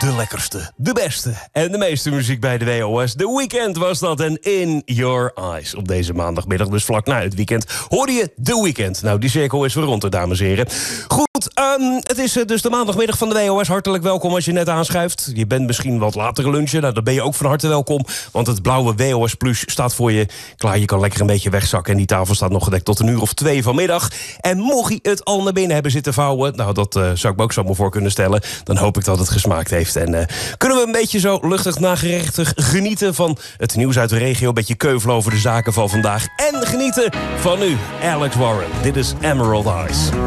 De lekkerste, de beste en de meeste muziek bij de WOS. The Weeknd was dat en In Your Eyes. Op deze maandagmiddag, dus vlak na het weekend, hoorde je The Weeknd. Nou, die cirkel is weer rond, dames en heren. Goed, het is dus de maandagmiddag van de WOS. Hartelijk welkom als je net aanschuift. Je bent misschien wat later lunchen, nou, dan ben je ook van harte welkom. Want het blauwe WOS Plus staat voor je klaar. Je kan lekker een beetje wegzakken en die tafel staat nog gedekt tot 1:02 vanmiddag. En mocht je het al naar binnen hebben zitten vouwen, nou, dat zou ik me ook zo maar voor kunnen stellen. Dan hoop ik dat het gesmaakt heeft. En kunnen we een beetje zo luchtig nagerechtig genieten van het nieuws uit de regio. Een beetje keuvelen over de zaken van vandaag. En genieten van nu, Alex Warren. Dit is Emerald Eyes.